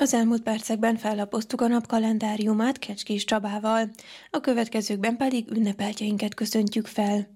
Az elmúlt percekben fellapoztuk a napkalendáriumát Kecskés Csabával, a következőkben pedig ünnepeltjeinket köszöntjük fel.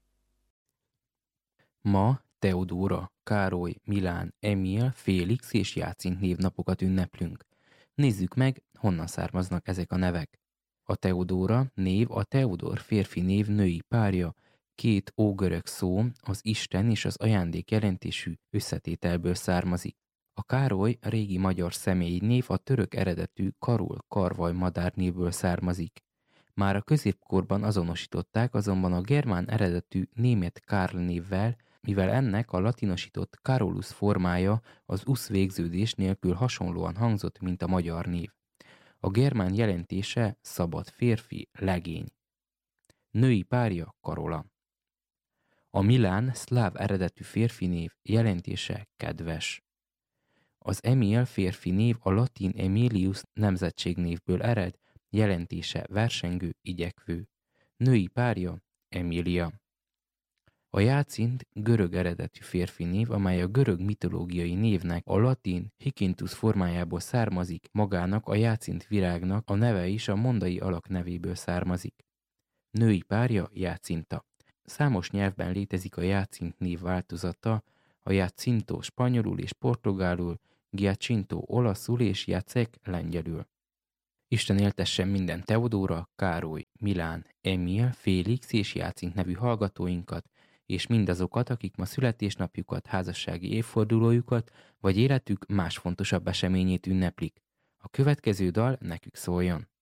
Ma Teodóra, Károly, Milán, Emil, Félix és Jácint névnapokat ünneplünk. Nézzük meg, honnan származnak ezek a nevek. A Teodóra név a Teodor férfi név női párja, két ógörög szó, az Isten és az ajándék jelentésű összetételből származik. A Károly régi magyar személyi név a török eredetű Karol karvaj madárnévből származik. Már a középkorban azonosították azonban a germán eredetű német Karl névvel, mivel ennek a latinosított Carolus formája az usz végződés nélkül hasonlóan hangzott, mint a magyar név. A germán jelentése szabad férfi, legény. Női párja Karola. A Milán szláv eredetű férfi név jelentése kedves. Az Emil férfi név a latin Emilius nemzetségnévből ered, jelentése versengő, igyekvő. Női párja Emília. A Jácint görög eredetű férfi név, amely a görög mitológiai névnek a latin Hikintus formájából származik, magának a Jácint virágnak a neve is a mondai alak nevéből származik. Női párja Jácinta. Számos nyelvben létezik a Jácint név változata, a Jacinto spanyolul és portugálul, Giacinto olaszul és Jacek lengyelül. Isten éltessen minden Teodóra, Károly, Milán, Emil, Félix és Jácint nevű hallgatóinkat, és mindazokat, akik ma születésnapjukat, házassági évfordulójukat, vagy életük más fontosabb eseményét ünneplik. A következő dal nekük szóljon.